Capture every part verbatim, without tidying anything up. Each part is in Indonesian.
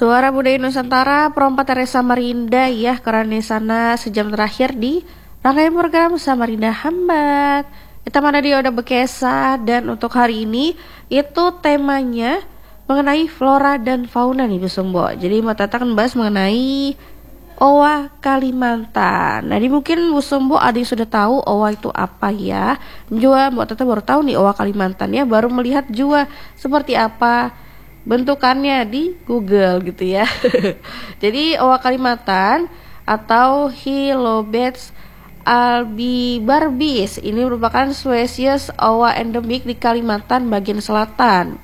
Suara Budaya Nusantara perempat Teresa Samarinda ya, karena sana sejam terakhir di rangkaian program Samarinda Hambat. Kita mana dia udah Bekesa, dan untuk hari ini itu temanya mengenai flora dan fauna nih Bu Sumbo. Jadi mau Tata akan bahas mengenai Owa Kalimantan. Nah, ini mungkin Bu Sumbo ada yang sudah tahu Owa itu apa ya. Jua Mbak Tata baru tahu nih Owa Kalimantan ya, baru melihat juga seperti apa bentukannya di Google gitu ya. Jadi Owa Kalimantan atau Hylobates albibarbis ini merupakan spesies owa endemik di Kalimantan bagian selatan.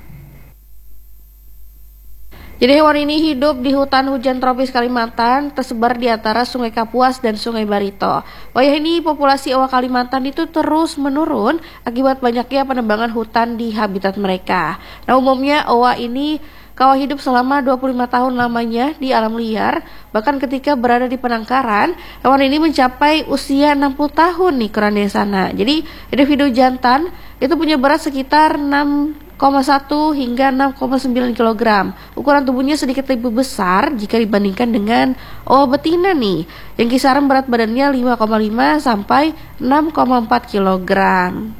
Jadi hewan ini hidup di hutan hujan tropis Kalimantan, tersebar di antara Sungai Kapuas dan Sungai Barito. Wayah ini populasi owa Kalimantan itu terus menurun akibat banyaknya penebangan hutan di habitat mereka. Nah, umumnya owa ini kawah hidup selama dua puluh lima tahun lamanya di alam liar. Bahkan ketika berada di penangkaran, hewan ini mencapai usia enam puluh tahun nih kurang dari sana. Jadi individu jantan itu punya berat sekitar enam koma satu hingga enam koma sembilan kilogram. Ukuran tubuhnya sedikit lebih besar jika dibandingkan dengan owa betina nih, yang kisaran berat badannya lima koma lima sampai enam koma empat kilogram.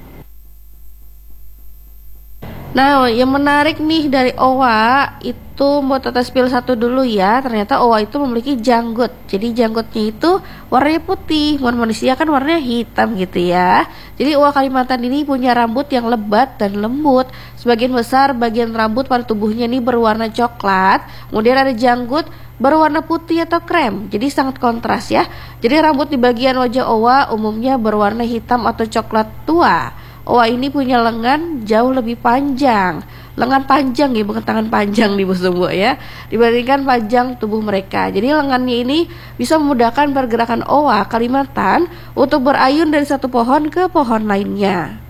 Nah, yang menarik nih dari owa itu mau Tata spill satu dulu ya. Ternyata owa itu memiliki janggut. Jadi janggutnya itu warnanya putih, warna manusia kan warnanya hitam gitu ya. Jadi owa Kalimantan ini punya rambut yang lebat dan lembut. Sebagian besar bagian rambut pada tubuhnya ini berwarna coklat. Kemudian ada janggut berwarna putih atau krem. Jadi sangat kontras ya. Jadi rambut di bagian wajah owa umumnya berwarna hitam atau coklat tua. Owa ini punya lengan jauh lebih panjang, lengan panjang ya, bukan tangan panjang nih Bu Sumbo ya, dibandingkan panjang tubuh mereka. Jadi lengannya ini bisa memudahkan pergerakan owa Kalimantan untuk berayun dari satu pohon ke pohon lainnya.